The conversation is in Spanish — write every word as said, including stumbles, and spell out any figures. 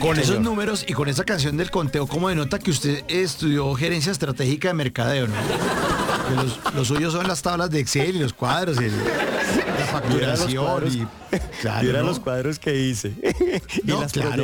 Con esos señor. números y con esa canción del conteo, ¿cómo denota que usted estudió gerencia estratégica de mercadeo, no? Que los, los suyos son las tablas de Excel y los cuadros y el- la Viera los facturación cuadros, y... Claro, viera ¿no? los cuadros que hice. y No, las claro.